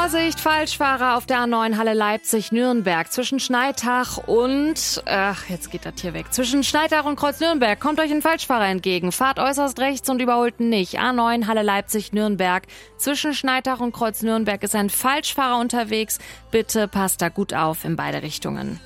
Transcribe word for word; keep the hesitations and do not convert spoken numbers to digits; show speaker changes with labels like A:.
A: Vorsicht, Falschfahrer auf der A neun Halle Leipzig-Nürnberg zwischen Schneitach und, ach, jetzt geht das hier weg, zwischen Schneitach und Kreuz Nürnberg kommt euch ein Falschfahrer entgegen. Fahrt äußerst rechts und überholt nicht. A neun Halle Leipzig-Nürnberg. Zwischen Schneitach und Kreuz Nürnberg ist ein Falschfahrer unterwegs. Bitte passt da gut auf in beide Richtungen.